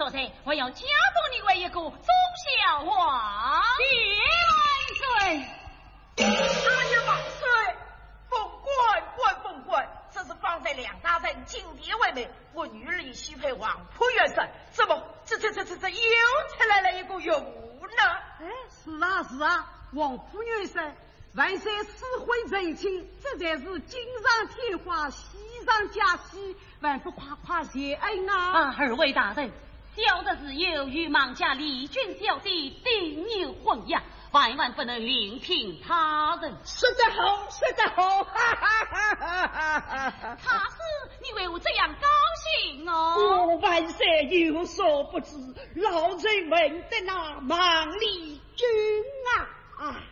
所以我要加封你为一个忠孝皇万岁！ 阿爷万岁！封官！这是方才梁大人进殿为媒，我女儿许配王仆元帅，怎么这又出来了一个尤物呢？ 哎，是啊，王仆元帅，万岁私会成亲，这才是锦上添花，喜上加喜，万不夸谢恩啊！ 二位大人，小的是由于忙家李军小弟定有婚约，万万不能另聘他人。 说得好，哈哈哈哈哈哈！ 他是你为我这样高兴哦？ 我万岁有所不知，老臣闻得那忙李军啊！